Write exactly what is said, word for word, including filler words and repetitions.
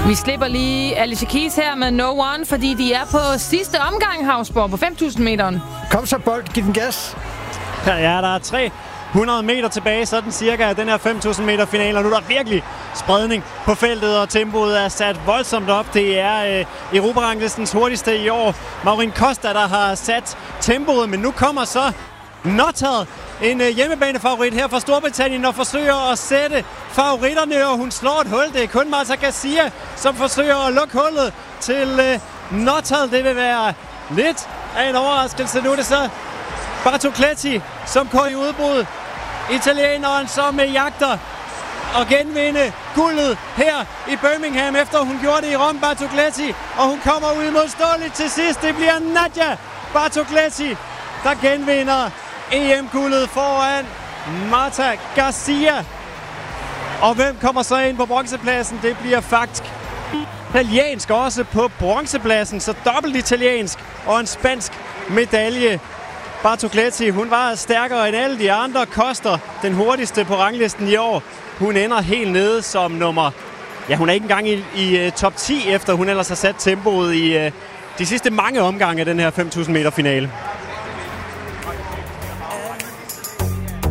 Vi slipper lige Alicia Keys her med No One, fordi de er på sidste omgang, Hausborg, på fem tusind meteren. Kom så, Bold. Giv den gas. Ja, ja, der er tre hundrede meter tilbage, sådan cirka den her fem tusind meter finale, og nu er der virkelig spredning på feltet, og tempoet er sat voldsomt op. Det er øh, Europa-ranglistens hurtigste i år, Maureen Costa, der har sat tempoet, men nu kommer så Nuttall, en øh, hjemmebanefavorit her fra Storbritannien, og forsøger at sætte favoritterne, og hun slår et hul. Det er kun Marta Garcia, som forsøger at lukke hullet til øh, Nuttall. Det vil være lidt af en overraskelse. Nu er det så Bartocletti, som går i udbrud. Italieneren, som øh, jagter og genvinde guldet her i Birmingham, efter hun gjorde det i Rom, Bartocletti, og hun kommer uimodståeligt til sidst. Det bliver Nadia Bartocletti, der genvinder E M-guldet foran Marta Garcia. Og hvem kommer så ind på bronzepladsen? Det bliver faktisk italiensk også på bronzepladsen, så dobbelt italiensk og en spansk medalje. Bartocletti, hun var stærkere end alle de andre. Costa, den hurtigste på ranglisten i år. Hun ender helt nede som nummer... Ja, hun er ikke engang i, i uh, top ti, efter hun ellers har sat tempoet i uh, de sidste mange omgange af den her fem tusind meter finale.